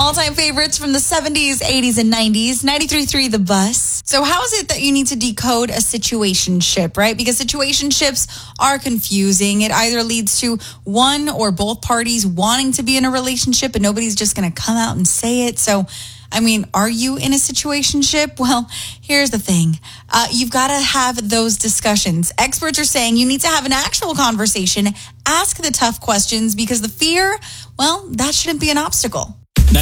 all-time favorites from the 70s, 80s, and 90s. 93.3 The Bus. So how is it that you need to decode a situationship, right? Because situationships are confusing. It either leads to one or both parties wanting to be in a relationship, and nobody's just going to come out and say it. So, I mean, are you in a situationship? Well, here's the thing. You've got to have those discussions. Experts are saying you need to have an actual conversation, ask the tough questions, because the fear, well, that shouldn't be an obstacle.